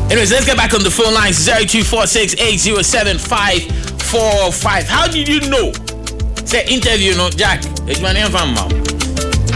Anyways, let's get back on the phone lines. 0246807545. How did you know? Say interview, no, Jack. It's my name, fam.